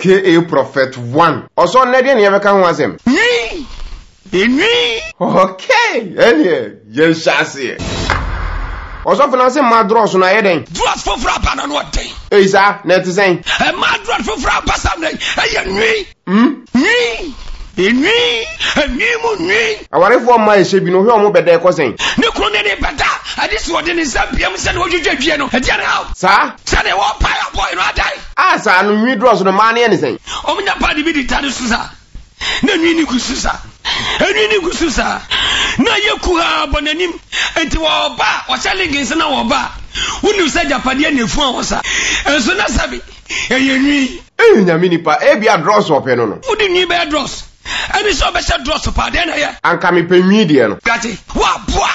aka Prophet 1 also na de ne yebeka ho asem okay ene ye shase also finance madros na yeden Dross for frapa na no den isa na ti sen madros for frapa sam na nwi aware fo ma ehye bi no hwe omo beda ekosen ne kro ne beda ade so de ne sabiam se ne wodwedwadwie no ade na how sa ne wo paya boy no adai asa no nwi dross no ma ne sen omunya pa de bi di tade susa na nwi ni kususa enwi ni kususa na yekuha bonanim enti wo ba wo challenge se na wo ba wonu se japade na fu an wo sa enso na sabi eyenwi nyame nipa bia dross ope no wodi nwi be dross ani so be se dross pa de na ya anka me panwi de no gati wa boa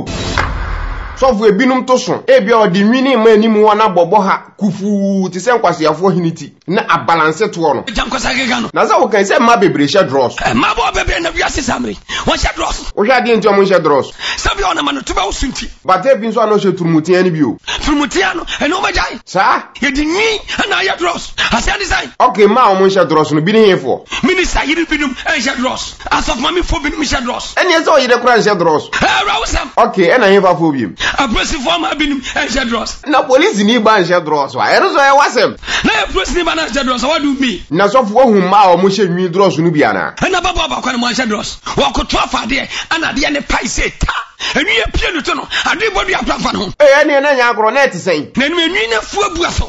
so fu ebinum to so bia odi nwini ma anim wo na bobo ha kufu ti se nkwasiafo hiniti na abalance to no jankosa gega no na za wo kan se ma bebre she dross ma bo bebre na wiase samre won she dross wo hwa de nti o mo she dross sabi ona manu tuba usunti bate bi nso ano she turmutia ni bio turmutia no eno majai sa ye di nwi na ya dross ase design okay ma o mo she dross no bi ni hefo minister yiri binum en she dross asof mami fo binum she dross eni eso yire kura she dross rawsam okay ena hefa fo biem abresi fo ma binum en she dross na police ni ba she dross wa ero so e wasem na abresi ni ba na she dross what do me na so fo hu ma o mo she nwi dross no bia na na baba ba kwa na mo she dross wa ko to afade ana de ne pai se ta enu ye pie no to no ade bodu aprafa no eni na nya agro na etisen na enu enu na fu abua so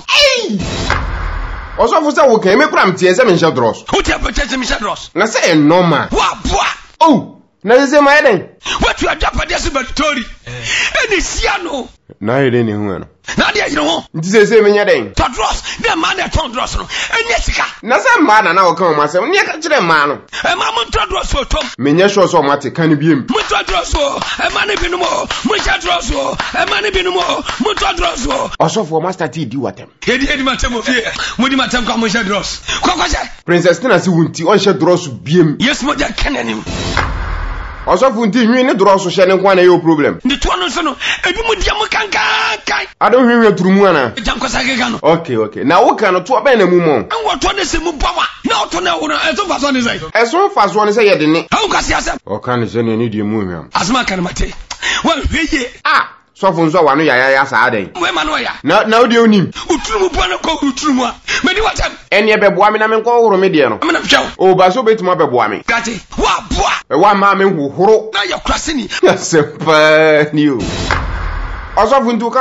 also for say wo kan me kura mtie se me she dross wo ti apete se me she dross na say e normal wa boa na se ma eden what you adapade se story eni sia no na ede ni hu no na de yire ho nti se me nya den to dross de man de ton dross no enya sika na se ma na wo kan ma se ne ka kire ma no ma mo to dross o tom me nya sure so ma te kan biem mo to dross o ma ne binu mo mo cha dross o ma ne binu mo mo to dross o also for master ti di watem edi matem ofie mo di matem kwa mo cha dross kwa princess tina si wunti on she dross biem yes mo ja kenanim also funti nwi ne dross she ne kwa na yo problem ndi to no so no ebi mo dia mo kankan ado hwehwe turumu ana jankosa gega no okay na wo kan to ba na mu mo an wo to ne se mu bawa na o to na wo no e to fa so ne sai eso fa so ne se ye de ne an kwasi asem o kan ne se ne ni di mu hwam asma kan mate wa hweye so fun so wa no ya sa adan we ma no ya na o de onim uturumu bo na ko uturumu a me di watam eni e be boa me na me nko horo me de no me na fjaw o ba so betuma be boa me gati wa boa wa ma me huhuro na ya krase ni sepa ni o also fun